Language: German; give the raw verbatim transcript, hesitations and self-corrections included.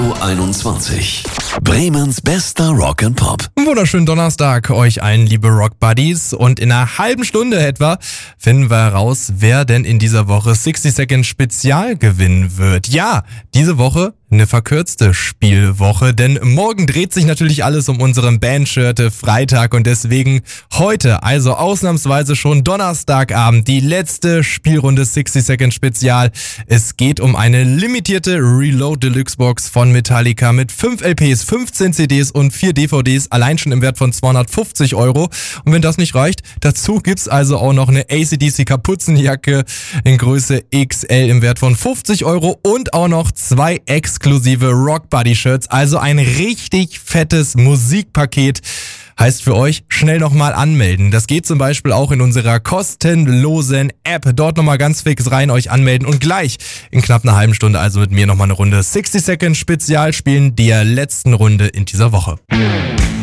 Radio einundzwanzig. Bremens bester Rock and Pop. Wunderschönen Donnerstag euch allen, liebe Rock Buddies. Und in einer halben Stunde etwa finden wir heraus, wer denn in dieser Woche sixty Second Spezial gewinnen wird. Ja, diese Woche eine verkürzte Spielwoche, denn morgen dreht sich natürlich alles um unseren Bandschirte Freitag und deswegen heute, also ausnahmsweise schon Donnerstagabend, die letzte Spielrunde sixty Second Spezial. Es geht um eine limitierte Reload Deluxe Box von Metallica mit fünf L Ps, fünfzehn C Ds und vier D V Ds, allein schon im Wert von zweihundertfünfzig Euro. Und wenn das nicht reicht, dazu gibt's also auch noch eine A C D C Kapuzenjacke in Größe X L im Wert von fünfzig Euro und auch noch zwei exklusive Rock Buddy Shirts, also ein richtig fettes Musikpaket. Heißt für euch, schnell nochmal anmelden. Das geht zum Beispiel auch in unserer kostenlosen App. Dort nochmal ganz fix rein, euch anmelden und gleich in knapp einer halben Stunde also mit mir nochmal eine Runde sixty Second Spezial spielen, der letzten Runde in dieser Woche.